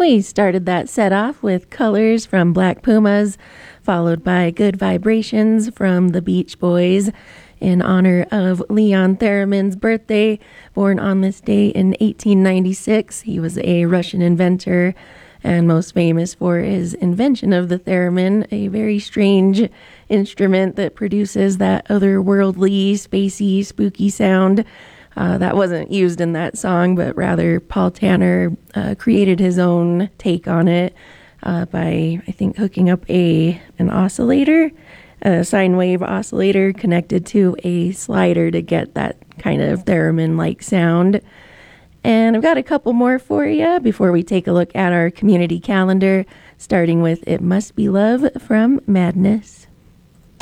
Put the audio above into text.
We started that set off with Colors from Black Pumas, followed by Good Vibrations from the Beach Boys, in honor of Leon Theremin's birthday, born on this day in 1896. He was a Russian inventor and most famous for his invention of the theremin, a very strange instrument that produces that otherworldly, spacey, spooky sound. That wasn't used in that song, but rather Paul Tanner created his own take on it by, I think, hooking up an oscillator, a sine wave oscillator connected to a slider to get that kind of theremin-like sound. And I've got a couple more for you before we take a look at our community calendar, starting with It Must Be Love from Madness.